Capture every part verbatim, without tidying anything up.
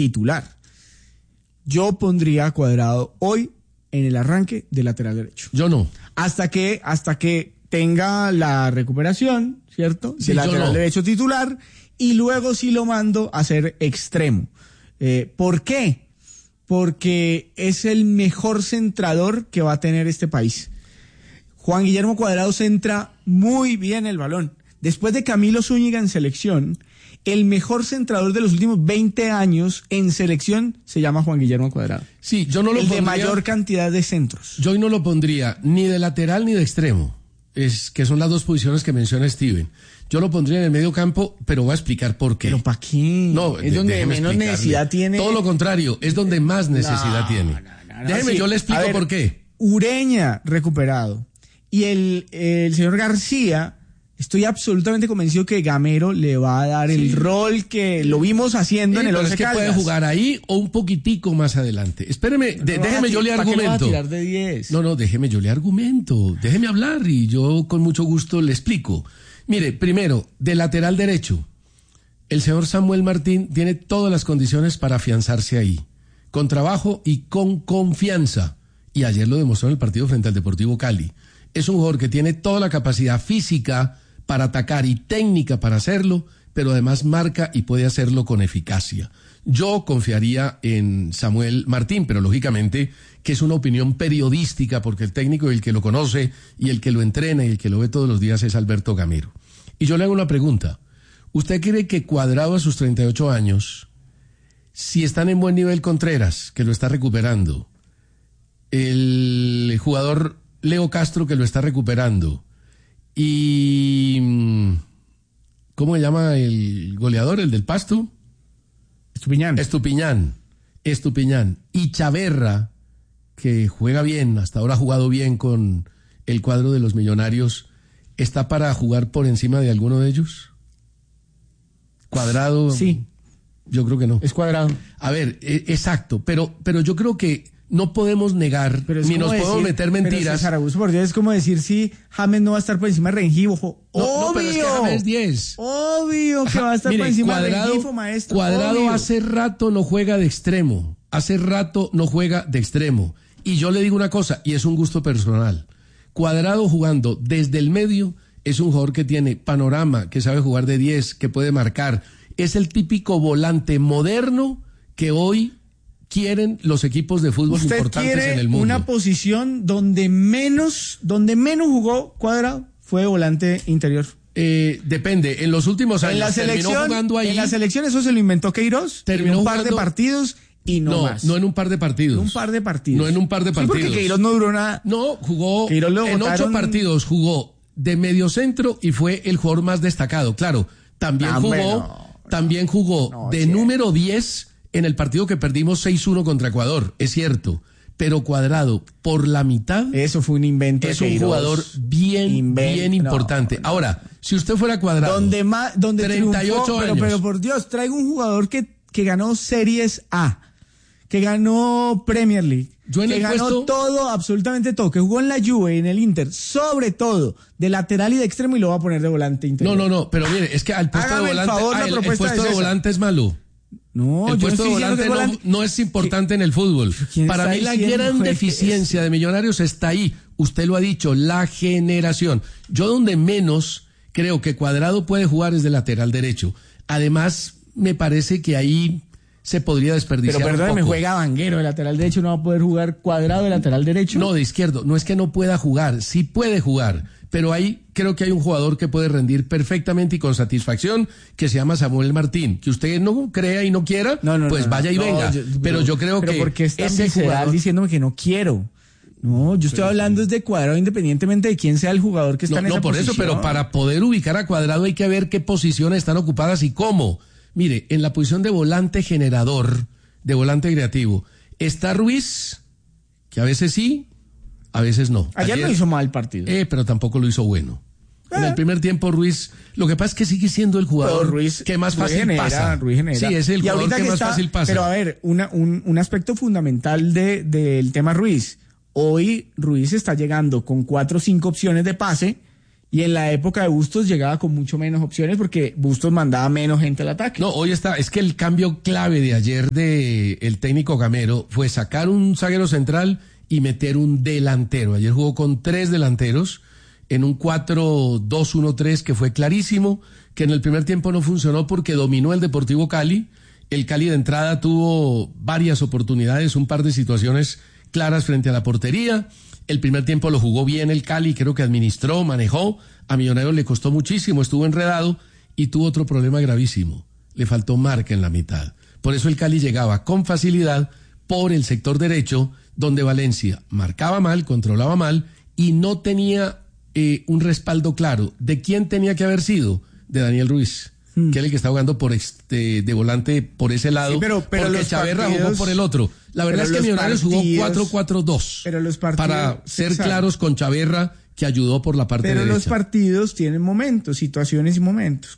titular. Yo pondría a Cuadrado hoy en el arranque de lateral derecho. Yo no. Hasta que, hasta que tenga la recuperación, ¿cierto? Sí, de lateral no. derecho titular, y luego sí lo mando a ser extremo. Eh, ¿Por qué? Porque es el mejor centrador que va a tener este país. Juan Guillermo Cuadrado centra muy bien el balón. Después de Camilo Zúñiga en selección, el mejor centrador de los últimos veinte años en selección se llama Juan Guillermo Cuadrado. Sí, yo no lo el pondría. de mayor cantidad de centros. Yo hoy no lo pondría ni de lateral ni de extremo, es que son las dos posiciones que menciona Steven. Yo lo pondría en el medio campo, pero voy a explicar por qué. ¿Pero para qué? No, es donde déjeme menos explicarle. necesidad tiene. Todo lo contrario, es donde más necesidad No, tiene. no, no, no, Déjeme, sí. yo le explico A ver, por qué. Ureña recuperado. Y el, el señor García, estoy absolutamente convencido que Gamero le va a dar Sí. el rol que lo vimos haciendo Sí, en el pero Once es que Caldas. puede jugar ahí o un poquitico más adelante. Espéreme, de- No, déjeme yo le ¿para qué lo va a argumento. tirar de diez? No, no, déjeme yo le argumento. Déjeme hablar y yo con mucho gusto le explico. Mire, primero, de lateral derecho, el señor Samuel Martín tiene todas las condiciones para afianzarse ahí, con trabajo y con confianza. Y ayer lo demostró en el partido frente al Deportivo Cali. Es un jugador que tiene toda la capacidad física para atacar y técnica para hacerlo, pero además marca y puede hacerlo con eficacia. Yo confiaría en Samuel Martín, pero lógicamente que es una opinión periodística, porque el técnico y el que lo conoce y el que lo entrena y el que lo ve todos los días es Alberto Gamero. Y yo le hago una pregunta. ¿Usted cree que Cuadrado a sus treinta y ocho años, si están en buen nivel Contreras, que lo está recuperando, el jugador Leo Castro, que lo está recuperando, y ¿cómo se llama el goleador, el del Pasto? Estupiñán. Estupiñán, Estupiñán, y Chaverra, que juega bien, hasta ahora ha jugado bien con el cuadro de los Millonarios, ¿está para jugar por encima de alguno de ellos? Cuadrado. Sí. Yo creo que no. Es Cuadrado. A ver, eh, exacto, pero, pero yo creo que no podemos negar, Pero es ni como nos decir- podemos meter pero mentiras. César Augusto, por Dios, es como decir si James no va a estar por encima de Rengifo. No, Obvio. no, pero es que James diez. Obvio que va a estar Mire, por encima Cuadrado, de Rengifo, maestro. Cuadrado obvio. hace rato no juega de extremo. Hace rato no juega de extremo. Y yo le digo una cosa, y es un gusto personal. Cuadrado jugando desde el medio es un jugador que tiene panorama, que sabe jugar de diez, que puede marcar. Es el típico volante moderno que hoy quieren los equipos de fútbol Usted importantes quiere en el mundo. una posición donde menos, donde menos jugó Cuadrado fue volante interior. Eh, depende, en los últimos años En la terminó selección, jugando ahí. en la selección eso se lo inventó Queiroz. Terminó en un par jugando- de partidos y no, no, más. no en un par de partidos. En un par de partidos. No en un par de Sí, partidos. porque Queiroz no duró nada. No, jugó Queiroz lo en botaron- ocho partidos, jugó de mediocentro y fue el jugador más destacado. Claro, también Ah, jugó, bueno, también jugó no, de sí. número diez en el partido que perdimos seis uno contra Ecuador, es cierto. Pero Cuadrado, por la mitad, Eso fue un invento es de un Queiroz. jugador bien, Inven- bien importante. no, no. Ahora, si usted fuera Cuadrado, Donde más, donde treinta y ocho triunfó, pero, años. pero por Dios, traigo un jugador que, que ganó Series A, que ganó Premier League, Yo en que el ganó puesto- todo, absolutamente todo, que jugó en la Juve, en el Inter, sobre todo de lateral y de extremo, y lo va a poner de volante interior. no, no, no, pero mire, es que al puesto Hágame de el volante, favor, la ah, el- el, propuesta puesto de de César. volante es malo. No, El yo puesto no de estoy diciendo volante que no, volante- no es importante en el fútbol. ¿Quién Para está mí la diciendo, gran juez, deficiencia de Millonarios está ahí. Usted lo ha dicho, la generación. Yo donde menos creo que Cuadrado puede jugar es de lateral derecho. Además, me parece que ahí se podría desperdiciar Pero un perdóneme, poco. juega Vanguero de lateral derecho, no va a poder jugar Cuadrado de lateral derecho. No, de izquierdo. No es que no pueda jugar, sí puede jugar. Pero ahí creo que hay un jugador que puede rendir perfectamente y con satisfacción, que se llama Samuel Martín. Que usted no crea y no quiera, No, no, pues no, vaya y no, venga. yo- pero yo creo pero que porque es tan ese visceral jugador... diciéndome que no quiero. No, yo estoy hablando es de Cuadrado independientemente de quién sea el jugador que está No, en esa no por posición. eso, pero para poder ubicar a Cuadrado hay que ver qué posiciones están ocupadas y cómo. Mire, en la posición de volante generador, de volante creativo, está Ruiz, que a veces sí, a veces no. Ayer, no hizo mal partido. Eh, pero tampoco lo hizo bueno. En Eh. el primer tiempo Ruiz, lo que pasa es que sigue siendo el jugador Pero Ruiz, que más Ruiz fácil genera, pasa. Ruiz genera. Sí, es el Y jugador ahorita que, más está- fácil pasa. Pero a ver, una, un, un aspecto fundamental de, del tema Ruiz. Hoy Ruiz está llegando con cuatro o cinco opciones de pase Y en la época de Bustos llegaba con mucho menos opciones porque Bustos mandaba menos gente al ataque. No, hoy está, es que el cambio clave de ayer de el técnico Gamero fue sacar un zaguero central y meter un delantero. Ayer jugó con tres delanteros en un cuatro dos uno tres que fue clarísimo, que en el primer tiempo no funcionó porque dominó el Deportivo Cali. El Cali de entrada tuvo varias oportunidades, un par de situaciones claras frente a la portería. El primer tiempo lo jugó bien el Cali, creo que administró, manejó. A Millonarios le costó muchísimo, estuvo enredado y tuvo otro problema gravísimo. Le faltó marca en la mitad. Por eso el Cali llegaba con facilidad por el sector derecho, donde Valencia marcaba mal, controlaba mal y no tenía eh, un respaldo claro. ¿De quién tenía que haber sido? De Daniel Ruiz, hmm. que es el que está jugando por este, de volante por ese lado, sí, pero, pero porque Chaverra partidos, jugó por el otro. La verdad es que Millonarios jugó cuatro cuatro dos para ser exacto. claros con Chaverra, que ayudó por la parte pero derecha. Pero los partidos tienen momentos, situaciones y momentos.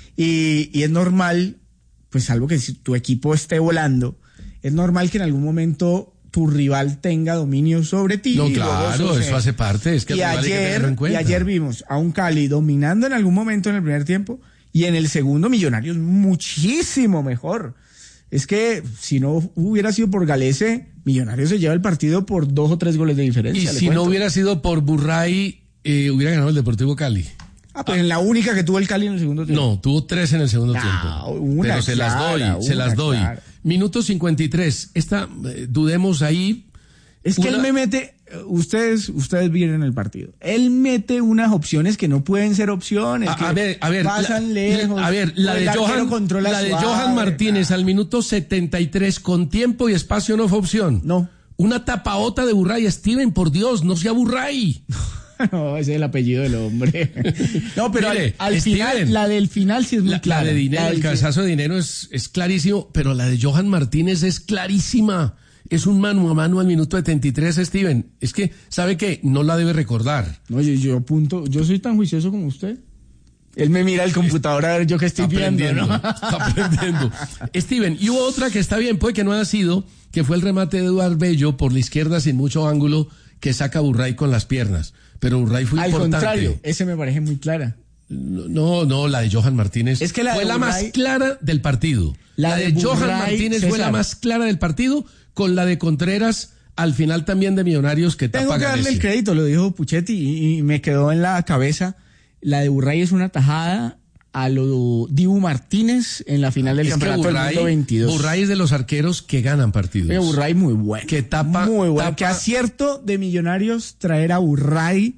Y, y es normal, pues salvo que si tu equipo esté volando, es normal que en algún momento tu rival tenga dominio sobre ti. No, claro, eso hace parte. Es que y, el ayer, hay que tenerlo en cuenta. y ayer vimos a un Cali dominando en algún momento en el primer tiempo y en el segundo Millonarios muchísimo mejor. Es que si no hubiera sido por Galese, Millonarios se lleva el partido por dos o tres goles de diferencia. Y si cuento. no hubiera sido por Burray, eh, hubiera ganado el Deportivo Cali. Ah, pues ah. en la única que tuvo el Cali en el segundo tiempo. No, tuvo tres en el segundo no, tiempo. Una Pero se clara, las doy, se las doy. Clara. Minuto cincuenta y tres. Esta, eh, dudemos ahí. Es que una... él me mete, ustedes, ustedes vieron el partido. Él mete unas opciones que no pueden ser opciones. A, que a ver, a ver, pasan la, lejos. A ver, la de Johan, la de Johan Martínez nah. al minuto setenta y tres con tiempo y espacio no fue opción. No. Una tapaota de Burray. Steven, por Dios, no sea Burray. No, ese es el apellido del hombre. No, pero Mire, al, al Steven, final, la del final sí es muy la, clara. La de dinero, la el cabezazo de dinero es, es clarísimo, pero la de Johan Martínez es clarísima. Es un mano a mano al minuto setenta y tres, Steven. Es que, ¿sabe qué? No la debe recordar. No, yo, yo apunto, yo soy tan juicioso como usted. Él me mira el computador a ver yo qué estoy viendo, ¿no? Está aprendiendo. Steven, y hubo otra que está bien, puede que no haya sido, que fue el remate de Eduard Bello por la izquierda sin mucho ángulo, que saca a Burray con las piernas. Pero Burray fue Al importante. Al contrario, ese me parece muy clara. No, no, la de Johan Martínez es que la fue la Burray, más clara del partido. La, la de, de Johan Martínez César. fue la más clara del partido, con la de Contreras al final también de Millonarios que Tengo tapa que darle Galese. el crédito, lo dijo Puchetti y, y me quedó en la cabeza. La de Burray es una tajada a lo Dibu Martínez en la final del es campeonato Burray, del mundo veintidós. Burray es de los arqueros que ganan partidos. Pero Burray muy bueno. Que tapa. Muy bueno. Tapa. Que acierto de Millonarios traer a Burray.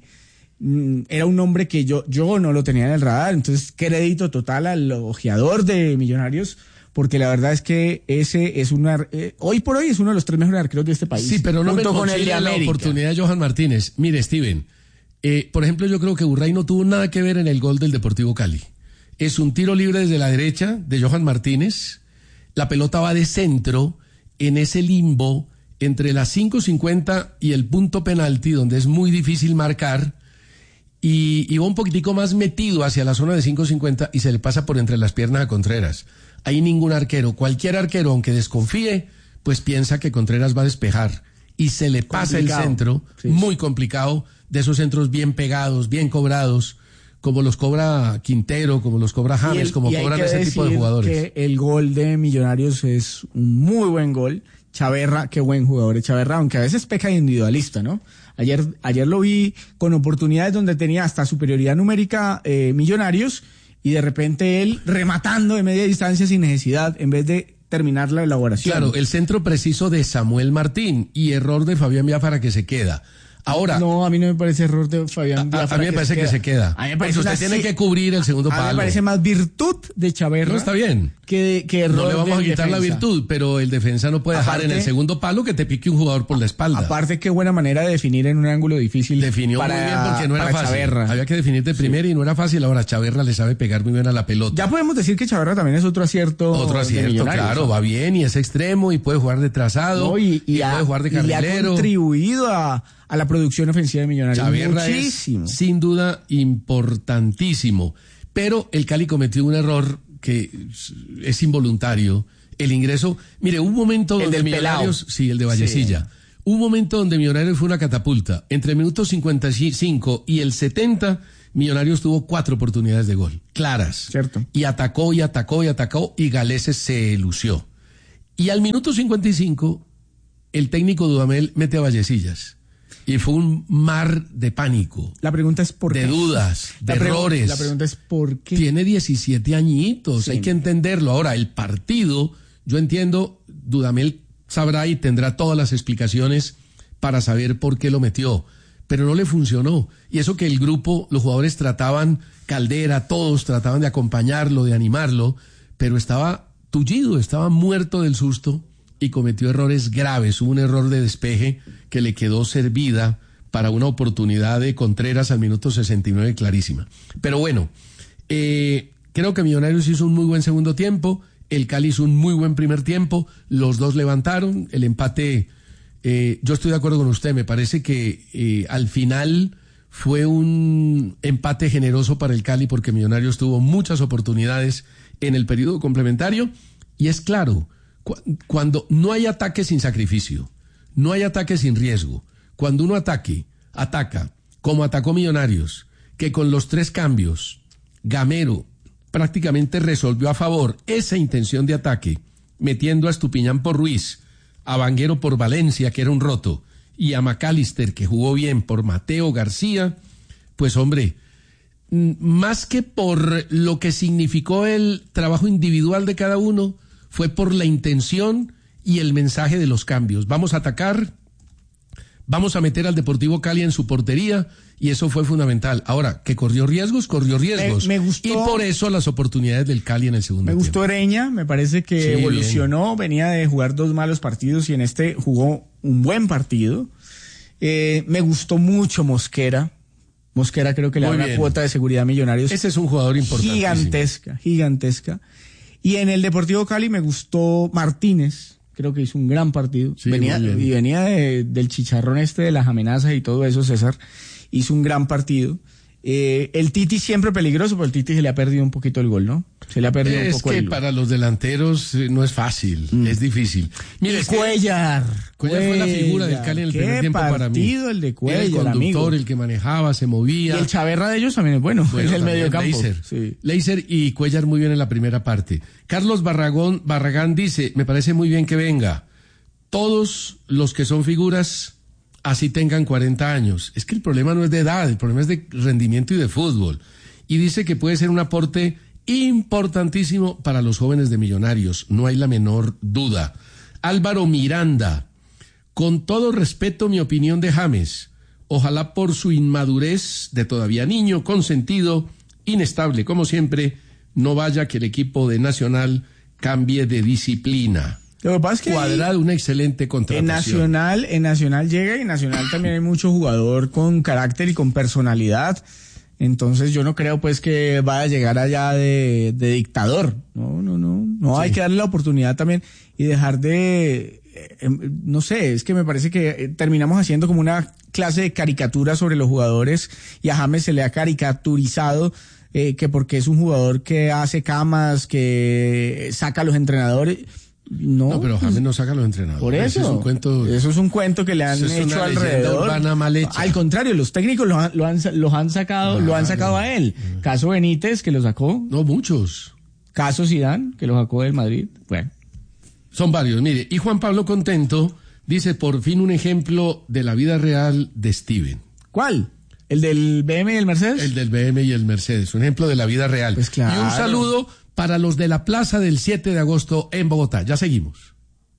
Era un nombre que yo, yo no lo tenía en el radar. Entonces, crédito total al ojeador de Millonarios. Porque la verdad es que ese es una, eh, hoy por hoy es uno de los tres mejores arqueros de este país. Sí, pero no me con el de la América. oportunidad de Johan Martínez. Mire, Steven, eh, por ejemplo, yo creo que Burray no tuvo nada que ver en el gol del Deportivo Cali. Es un tiro libre desde la derecha de Johan Martínez. La pelota va de centro en ese limbo entre las cinco cincuenta y el punto penalti, donde es muy difícil marcar. Y, y va un poquitico más metido hacia la zona de cinco cincuenta y se le pasa por entre las piernas a Contreras. Ahí ningún arquero, cualquier arquero, aunque desconfíe, pues piensa que Contreras va a despejar. Y se le pasa complicado. El centro, sí. Muy complicado, de esos centros bien pegados, bien cobrados, como los cobra Quintero, como los cobra James, el, como cobran ese tipo de jugadores. Que el gol de Millonarios es un muy buen gol. Chaverra, qué buen jugador es Chaverra, aunque a veces peca de individualista, ¿no? Ayer, ayer lo vi con oportunidades donde tenía hasta superioridad numérica eh, Millonarios y de repente él rematando de media distancia sin necesidad en vez de terminar la elaboración. Claro, el centro preciso de Samuel Martín y error de Fabián Biafara que se queda. Ahora, no, a mí no me parece error de Fabián Biafara. A, a mí me parece que se queda. A mí me parece usted una, tiene que cubrir el segundo a palo. A mí me parece más virtud de Chaverra. No, está bien. Que, que error no le vamos a quitar defensa. La virtud, pero el defensa no puede aparte, dejar en el segundo palo que te pique un jugador por la espalda. Aparte, qué buena manera de definir en un ángulo difícil. Definió para, muy bien porque no era fácil. Chaverra. Había que definir de primera sí. Y no era fácil. Ahora Chaverra le sabe pegar muy bien a la pelota. Ya podemos decir que Chaverra también es otro acierto. Otro acierto, claro, va bien y es extremo y puede jugar de trazado no, y, y, y a, puede jugar de carrilero. Y le ha contribuido a, a la producción ofensiva de Millonarios. Chaverra muchísimo. Es, sin duda, importantísimo. Pero el Cali cometió un error que es involuntario. El ingreso, mire, un momento el donde del Millonarios, pelao. sí, el de Vallecilla, sí. Un momento donde Millonarios fue una catapulta. Entre el minuto cincuenta y cinco y el setenta, Millonarios tuvo cuatro oportunidades de gol, claras. Cierto. Y atacó y atacó y atacó y Galeses se lució. Y al minuto cincuenta y cinco, el técnico Dudamel mete a Vallecillas. Y fue un mar de pánico. La pregunta es por de qué. De dudas, de la errores. La pregunta es por qué. Tiene diecisiete añitos, Sí. hay que entenderlo. Ahora, el partido, yo entiendo, Dudamel sabrá y tendrá todas las explicaciones para saber por qué lo metió. Pero no le funcionó. Y eso que el grupo, los jugadores trataban, Caldera, todos trataban de acompañarlo, de animarlo, pero estaba tullido, estaba muerto del susto y cometió errores graves. Hubo un error de despeje que le quedó servida para una oportunidad de Contreras al minuto sesenta y nueve clarísima. Pero bueno, eh, creo que Millonarios hizo un muy buen segundo tiempo, el Cali hizo un muy buen primer tiempo, los dos levantaron, el empate... Eh, yo estoy de acuerdo con usted, me parece que eh, al final fue un empate generoso para el Cali porque Millonarios tuvo muchas oportunidades en el periodo complementario y es claro, cu- cuando no hay ataque sin sacrificio, no hay ataque sin riesgo, cuando uno ataque, ataca, como atacó Millonarios, que con los tres cambios, Gamero prácticamente resolvió a favor esa intención de ataque, metiendo a Estupiñán por Ruiz, a Vanguero por Valencia, que era un roto, y a McAllister, que jugó bien, por Mateo García, pues hombre, más que por lo que significó el trabajo individual de cada uno, fue por la intención y el mensaje de los cambios. Vamos a atacar, vamos a meter al Deportivo Cali en su portería, y eso fue fundamental. Ahora, que corrió riesgos, corrió riesgos. Me, me gustó, y por eso las oportunidades del Cali en el segundo Me gustó tiempo. Ereña, me parece que Sí, evolucionó, bien. Venía de jugar dos malos partidos y en este jugó un buen partido. Eh, me gustó mucho Mosquera. Mosquera creo que le da Muy una bien. cuota de seguridad a Millonarios. Ese es un jugador importante. Gigantesca, gigantesca. Y en el Deportivo Cali me gustó Martínez. Creo que hizo un gran partido. Sí, venía, muy bien. y venía de- del chicharrón este de las amenazas y todo eso, César. Hizo un gran partido. Eh, el Titi siempre peligroso, pero el Titi se le ha perdido un poquito el gol, ¿no? Se le ha perdido un Es poco que el para los delanteros eh, no es fácil, Mm. es difícil. Mire, Y es que Cuellar. Cuellar fue la figura del Cali en el Qué primer tiempo para mí. partido el de Cuellar, Era el conductor, amigo. el que manejaba, se movía. Y el Chaverra de ellos también es bueno, Bueno, es el también, medio campo. Leiser. Sí. Leiser y Cuellar muy bien en la primera parte. Carlos Barragón, Barragán dice, me parece muy bien que venga. Todos los que son figuras, así tengan cuarenta años. Es que el problema no es de edad, el problema es de rendimiento y de fútbol. Y dice que puede ser un aporte importantísimo para los jóvenes de Millonarios, no hay la menor duda. Álvaro Miranda, con todo respeto mi opinión de James, ojalá por su inmadurez de todavía niño, consentido, inestable como siempre, no vaya que el equipo de Nacional cambie de disciplina. Lo que pasa es que Cuadrado, una excelente en contratación. Nacional, en Nacional llega y en Nacional también hay mucho jugador con carácter y con personalidad. Entonces yo no creo pues que vaya a llegar allá de, de dictador. No, no, no. No, Sí. hay que darle la oportunidad también y dejar de, eh, eh, no sé, es que me parece que eh, terminamos haciendo como una clase de caricatura sobre los jugadores y a James se le ha caricaturizado eh, que porque es un jugador que hace camas, que saca a los entrenadores. No, No, pero James no saca a los entrenadores. por eso. Ese es un cuento. Eso es un cuento que le han Eso es hecho una leyenda alrededor. urbana mal hecha. Al contrario, los técnicos lo han, lo han, los han sacado, lo han Claro. sacado a él. Caso Benítez, que lo sacó. No, muchos. Caso Zidane, que lo sacó del Madrid. Bueno. Son varios, mire. Y Juan Pablo Contento dice, por fin un ejemplo de la vida real de Steven. ¿Cuál? ¿El del B M y el Mercedes? El del B M y el Mercedes, un ejemplo de la vida real. Pues claro. Y un saludo para los de la plaza del siete de agosto en Bogotá. Ya seguimos.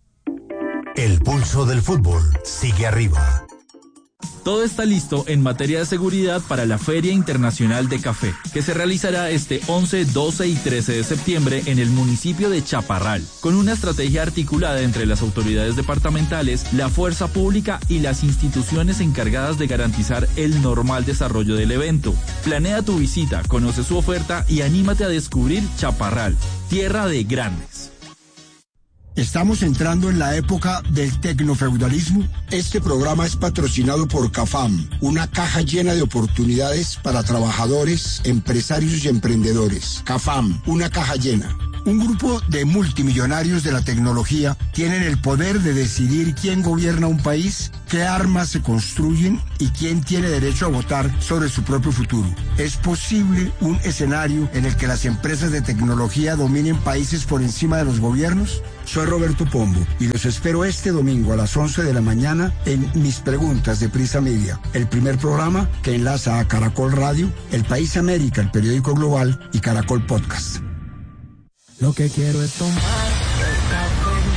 El pulso del fútbol sigue arriba. Todo está listo en materia de seguridad para la Feria Internacional de Café, que se realizará este once, doce y trece de septiembre en el municipio de Chaparral, con una estrategia articulada entre las autoridades departamentales, la fuerza pública y las instituciones encargadas de garantizar el normal desarrollo del evento. Planea tu visita, conoce su oferta y anímate a descubrir Chaparral, tierra de grandes. Estamos entrando en la época del tecnofeudalismo. Este programa es patrocinado por CAFAM, una caja llena de oportunidades para trabajadores, empresarios y emprendedores. CAFAM, una caja llena. Un grupo de multimillonarios de la tecnología tienen el poder de decidir quién gobierna un país, qué armas se construyen y quién tiene derecho a votar sobre su propio futuro. ¿Es posible un escenario en el que las empresas de tecnología dominen países por encima de los gobiernos? Soy Roberto Pombo y los espero este domingo a las once de la mañana en Mis Preguntas de Prisa Media, el primer programa que enlaza a Caracol Radio, El País América, el periódico global, y Caracol Podcast. Lo que quiero es tomar